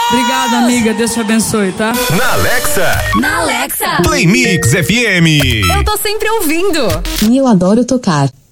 Obrigada, amiga. Deus te abençoe, tá? Na Alexa. Play Mix FM. Eu tô sempre ouvindo. E eu adoro tocar.